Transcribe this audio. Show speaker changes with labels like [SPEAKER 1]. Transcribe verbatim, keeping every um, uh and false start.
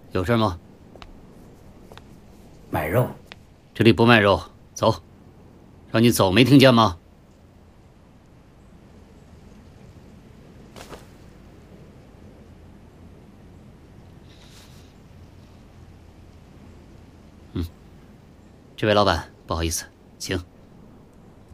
[SPEAKER 1] 有事吗？
[SPEAKER 2] 买肉。
[SPEAKER 1] 这里不卖肉，走。让你走，没听见吗？嗯，这位老板，不好意思，请。